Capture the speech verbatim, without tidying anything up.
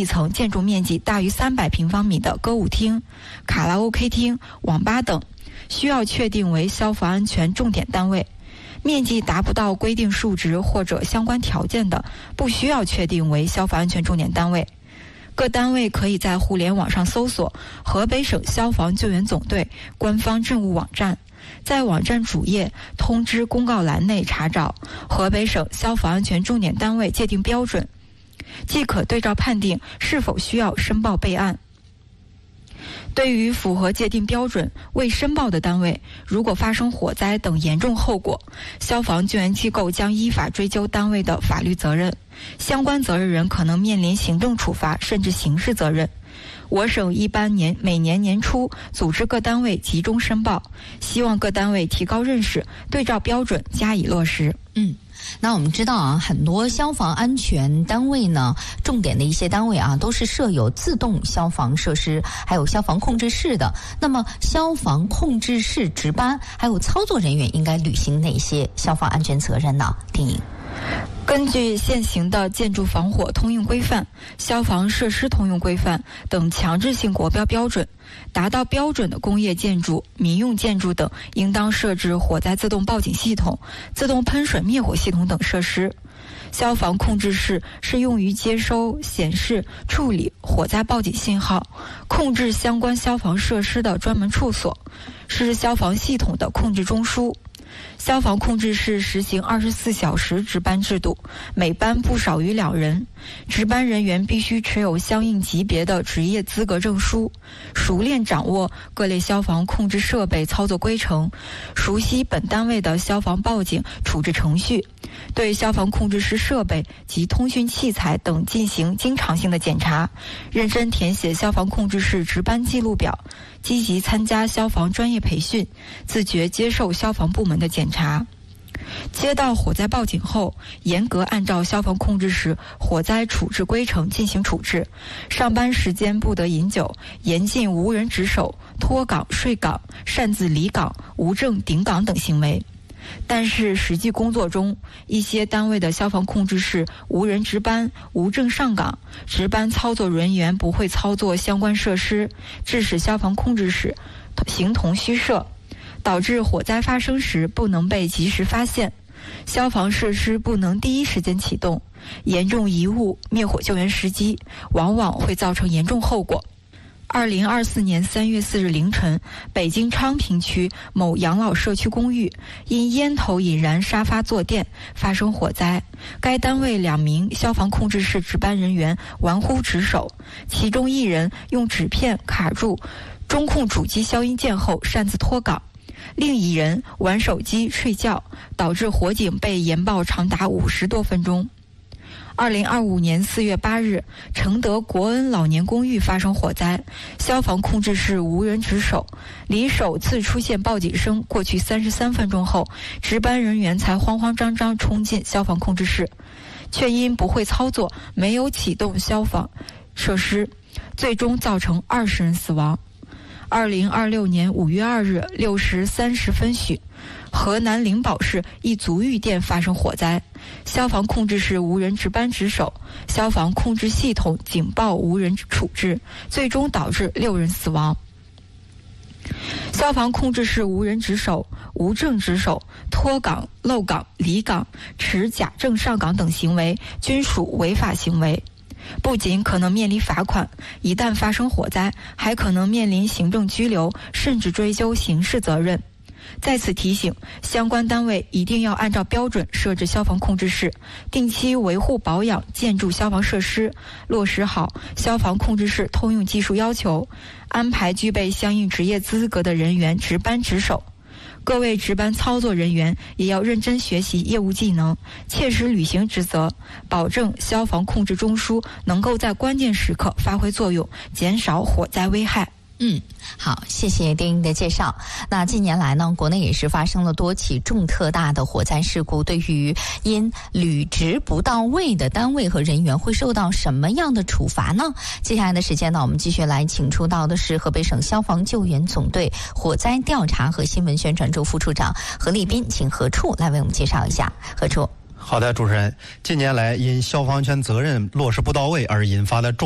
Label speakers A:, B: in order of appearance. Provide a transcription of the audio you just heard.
A: 层建筑面积大于三百平方米的歌舞厅、卡拉 OK 厅、网吧等，需要确定为消防安全重点单位。面积达不到规定数值或者相关条件的，不需要确定为消防安全重点单位。各单位可以在互联网上搜索河北省消防救援总队官方政务网站，在网站主页通知公告栏内查找河北省消防安全重点单位界定标准，即可对照判定是否需要申报备案。对于符合界定标准未申报的单位，如果发生火灾等严重后果，消防救援机构将依法追究单位的法律责任，相关责任人可能面临行政处罚甚至刑事责任。我省一般年每年年初组织各单位集中申报，希望各单位提高认识，对照标准加以落实。
B: 嗯。那我们知道啊，很多消防安全单位呢，重点的一些单位啊，都是设有自动消防设施，还有消防控制室的。那么，消防控制室值班还有操作人员应该履行哪些消防安全责任呢？丁颖。
A: 根据现行的建筑防火通用规范、消防设施通用规范等强制性国标标准，达到标准的工业建筑、民用建筑等，应当设置火灾自动报警系统、自动喷水灭火系统等设施。消防控制室是用于接收、显示、处理火灾报警信号、控制相关消防设施的专门处所，是消防系统的控制中枢。消防控制室实行二十四小时值班制度，每班不少于两人，值班人员必须持有相应级别的职业资格证书，熟练掌握各类消防控制设备操作规程，熟悉本单位的消防报警处置程序，对消防控制室设备及通讯器材等进行经常性的检查，认真填写消防控制室值班记录表，积极参加消防专业培训，自觉接受消防部门的检查。接到火灾报警后，严格按照消防控制室火灾处置规程进行处置，上班时间不得饮酒，严禁无人值守、脱岗、睡岗、擅自离岗、无证顶岗等行为。但是实际工作中，一些单位的消防控制室无人值班、无证上岗，值班操作人员不会操作相关设施，致使消防控制室形同虚设，导致火灾发生时不能被及时发现，消防设施不能第一时间启动，严重贻误灭火救援时机，往往会造成严重后果。二零二四年三月四日凌晨，北京昌平区某养老社区公寓因烟头引燃沙发坐垫发生火灾，该单位两名消防控制室值班人员玩忽职守，其中一人用纸片卡住中控主机消音键后擅自脱岗，另一人玩手机睡觉，导致火警被延爆长达五十多分钟。二零二五年四月八日，承德国恩老年公寓发生火灾，消防控制室无人值守，离首次出现报警声过去三十三分钟后，值班人员才慌慌张张冲进消防控制室，却因不会操作，没有启动消防设施，最终造成二十人死亡。二零二六年五月二日六时三十分许，河南灵宝市一足浴店发生火灾，消防控制室无人值班值守，消防控制系统警报无人处置，最终导致六人死亡。消防控制室无人值守、无证值守、脱岗、漏岗、离岗、持假证上岗等行为均属违法行为，不仅可能面临罚款，一旦发生火灾，还可能面临行政拘留，甚至追究刑事责任。在此提醒，相关单位一定要按照标准设置消防控制室，定期维护保养建筑消防设施，落实好消防控制室通用技术要求，安排具备相应职业资格的人员值班值守。各位值班操作人员也要认真学习业务技能，切实履行职责，保证消防控制中枢能够在关键时刻发挥作用，减少火灾危害。
B: 嗯，好，谢谢丁英的介绍。那近年来呢，国内也是发生了多起重特大的火灾事故，对于因履职不到位的单位和人员会受到什么样的处罚呢？接下来的时间呢，我们继续来请出到的是河北省消防救援总队火灾调查和新闻宣传处副处长何立斌，请何处来为我们介绍一下。何处。
C: 好的，主持人，近年来因消防安全责任落实不到位而引发的重